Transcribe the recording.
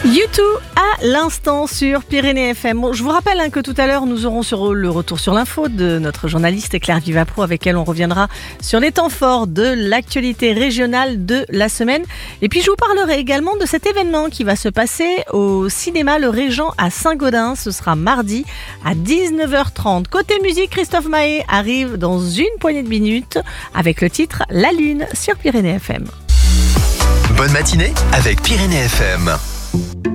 U2 à l'instant sur Pyrénées FM. Bon, je vous rappelle que tout à l'heure, nous aurons le retour sur l'info de notre journaliste Claire Vivapro, avec elle on reviendra sur les temps forts de l'actualité régionale de la semaine. Et puis je vous parlerai également de cet événement qui va se passer au cinéma Le Régent à Saint-Gaudens. Ce sera mardi à 19h30. Côté musique, Christophe Maé arrive dans une poignée de minutes avec le titre La Lune sur Pyrénées FM. Bonne matinée avec Pyrénées FM.